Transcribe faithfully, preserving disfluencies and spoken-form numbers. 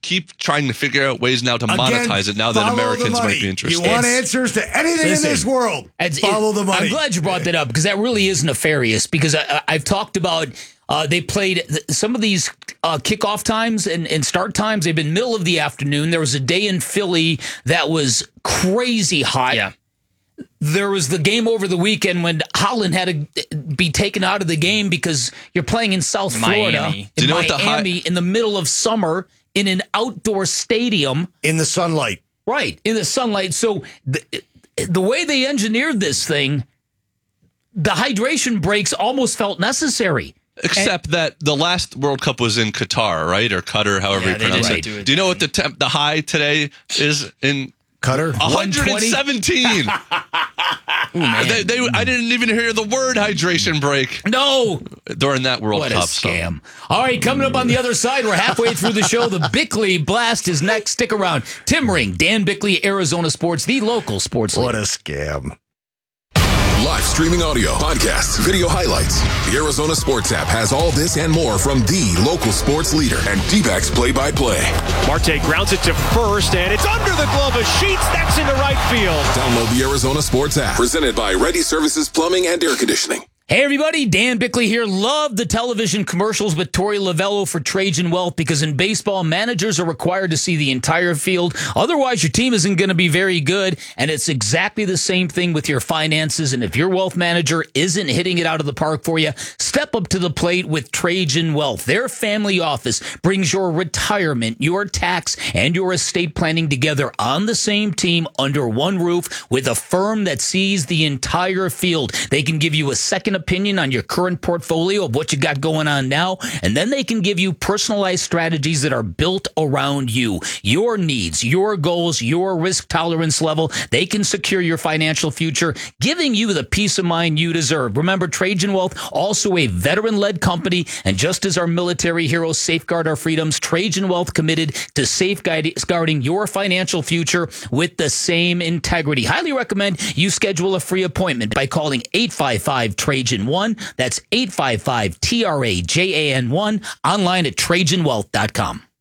keep trying to figure out ways now to Again, monetize it now that Americans might be interested. You want It's- answers to anything Listen, in this world, It's- follow it- the money. I'm glad you brought that up because that really is nefarious. Because I, I- I've talked about uh, they played th- some of these uh, kickoff times and, and start times. They've been middle of the afternoon. There was a day in Philly that was crazy hot. Yeah. There was the game over the weekend when Holland had to be taken out of the game because you're playing in South Florida, Miami. in Do you know what the high- Miami, in the middle of summer in an outdoor stadium. in the sunlight. Right, in the sunlight. So the, the way they engineered this thing, the hydration breaks almost felt necessary. Except that the last World Cup was in Qatar, right? Or Qatar, however Yeah, you they pronounce didn't it. do it Do you know then. what the temp, the high today is in Cutter. one hundred seventeen? Ooh, man. they, they, I didn't even hear the word hydration break No, during that World what a Cup. so- scam. All right, coming up on the other side, we're halfway through the show. The Bickley Blast is next. Stick around. Tim Ring, Dan Bickley, Arizona Sports, the local sports What leader. a scam. Live streaming audio, podcasts, video highlights. The Arizona Sports app has all this and more from the local sports leader and D-backs play-by-play. Marte grounds it to first, and it's under the glove of Sheets. That's into right field. Download the Arizona Sports app. Presented by Ready Services Plumbing and Air Conditioning. Hey, everybody, Dan Bickley here. Love the television commercials with Tori Lavello for Trajan Wealth because in baseball, managers are required to see the entire field. Otherwise, your team isn't going to be very good. And it's exactly the same thing with your finances. And if your wealth manager isn't hitting it out of the park for you, step up to the plate with Trajan Wealth. Their family office brings your retirement, your tax, and your estate planning together on the same team under one roof with a firm that sees the entire field. They can give you a second opinion on your current portfolio of what you got going on now, and then they can give you personalized strategies that are built around you, your needs, your goals, your risk tolerance level. They can secure your financial future, giving you the peace of mind you deserve. Remember, Trajan Wealth, also a veteran-led company, and just as our military heroes safeguard our freedoms, Trajan Wealth committed to safeguarding your financial future with the same integrity. Highly recommend you schedule a free appointment by calling eight five five Trajan one. That's eight five five T R A J A N one. Online at Trajan Wealth dot com.